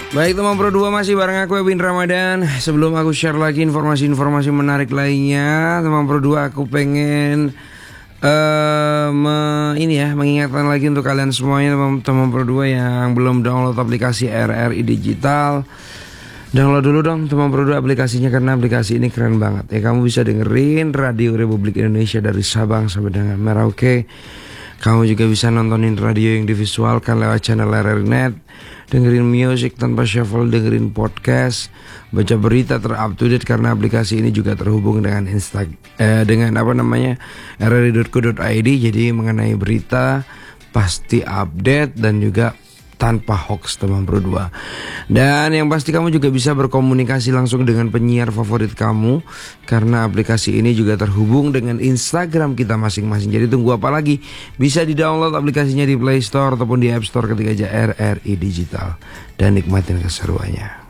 Baik teman Pro 2, masih bareng aku Ewin Ramadan. Sebelum aku share lagi informasi-informasi menarik lainnya, teman Pro 2, aku pengen mengingatkan lagi untuk kalian semuanya teman Pro 2 yang belum download aplikasi RRI Digital. Download dulu dong teman Pro 2 aplikasinya, karena aplikasi ini keren banget. Ya, kamu bisa dengerin Radio Republik Indonesia dari Sabang sampai dengan Merauke. Kamu juga bisa nontonin radio yang divisualkan lewat channel RRI.net, dengerin musik tanpa shuffle, dengerin podcast, baca berita ter-up-to-date karena aplikasi ini juga terhubung dengan rri.co.id. Jadi mengenai berita pasti update dan juga tanpa hoax teman Pro 2. Dan yang pasti kamu juga bisa berkomunikasi langsung dengan penyiar favorit kamu, karena aplikasi ini juga terhubung dengan Instagram kita masing-masing. Jadi tunggu apa lagi? Bisa di-download aplikasinya di Play Store ataupun di App Store ketika aja RRI Digital, dan nikmatin keseruannya.